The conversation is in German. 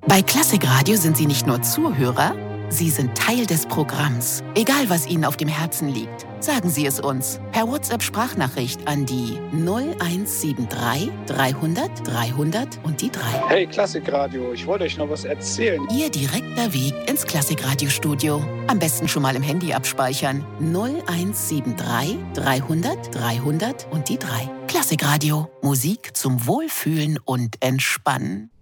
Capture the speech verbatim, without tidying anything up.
Bei Klassikradio sind Sie nicht nur Zuhörer, Sie sind Teil des Programms. Egal, was Ihnen auf dem Herzen liegt, sagen Sie es uns per WhatsApp-Sprachnachricht an die null eins sieben drei dreihundert dreihundert und die drei. Hey Klassikradio, ich wollte euch noch was erzählen. Ihr direkter Weg ins Klassikradio-Studio. Am besten schon mal im Handy abspeichern. null eins sieben drei dreihundert dreihundert und die drei. Klassikradio. Musik zum Wohlfühlen und Entspannen.